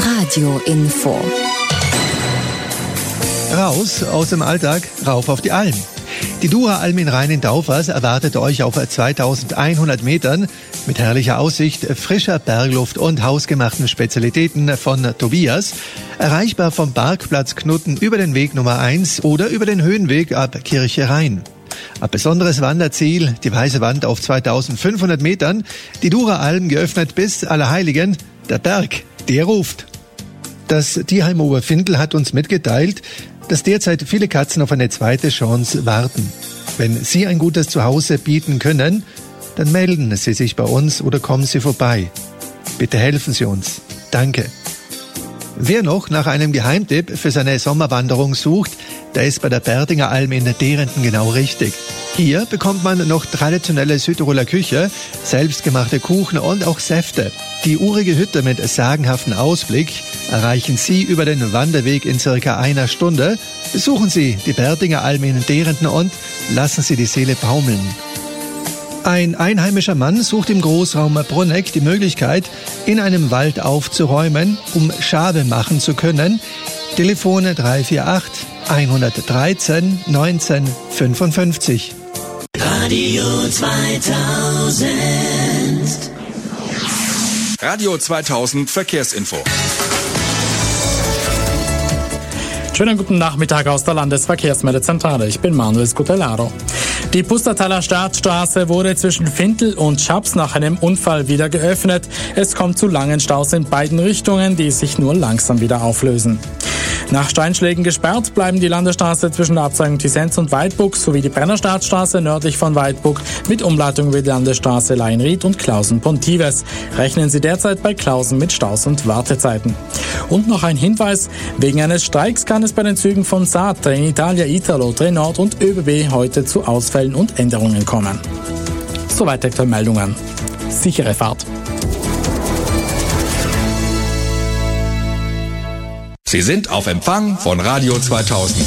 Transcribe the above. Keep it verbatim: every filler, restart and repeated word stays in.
Radio Info. Raus aus dem Alltag, rauf auf die Alm. Die Dura-Alm in Rhein-in-Taufers erwartet euch auf zweitausendeinhundert Metern mit herrlicher Aussicht, frischer Bergluft und hausgemachten Spezialitäten von Tobias. Erreichbar vom Parkplatz Knutten über den Weg Nummer eins oder über den Höhenweg ab Kirche Rhein. Ein besonderes Wanderziel, die Weiße Wand auf zweitausendfünfhundert Metern. Die Dura-Alm geöffnet bis Allerheiligen. Der Berg, der ruft. Das Tierheim Oberfindel hat uns mitgeteilt, dass derzeit viele Katzen auf eine zweite Chance warten. Wenn Sie ein gutes Zuhause bieten können, dann melden Sie sich bei uns oder kommen Sie vorbei. Bitte helfen Sie uns. Danke. Wer noch nach einem Geheimtipp für seine Sommerwanderung sucht, der ist bei der Berdinger Alm in Derenten genau richtig. Hier bekommt man noch traditionelle Südtiroler Küche, selbstgemachte Kuchen und auch Säfte. Die urige Hütte mit sagenhaftem Ausblick erreichen Sie über den Wanderweg in circa einer Stunde. Besuchen Sie die Berdinger Alm in Derenten und lassen Sie die Seele baumeln. Ein einheimischer Mann sucht im Großraum Brunegg die Möglichkeit, in einem Wald aufzuräumen, um Schabe machen zu können. Telefone drei vier acht, hundertdreizehn, neunzehn fünfundfünfzig. Radio zweitausend. Radio zweitausend Verkehrsinfo. Schönen guten Nachmittag aus der Landesverkehrsmeldezentrale. Ich bin Manuel Scutellaro. Die Pustertaler Staatsstraße wurde zwischen Findel und Schaps nach einem Unfall wieder geöffnet. Es kommt zu langen Staus in beiden Richtungen, die sich nur langsam wieder auflösen. Nach Steinschlägen gesperrt bleiben die Landesstraße zwischen der Abzweigung Tisenz und Weidbruck sowie die Brennerstadtstraße nördlich von Weidbruck mit Umleitung über die Landesstraße Leinried und Klausen-Pontives. Rechnen Sie derzeit bei Klausen mit Staus und Wartezeiten. Und noch ein Hinweis, wegen eines Streiks kann es bei den Zügen von S A T, Trenitalia, Italo, Trenord und ÖBB heute zu Ausfällen und Änderungen kommen. Soweit aktuelle Meldungen. Sichere Fahrt. Sie sind auf Empfang von Radio zweitausend.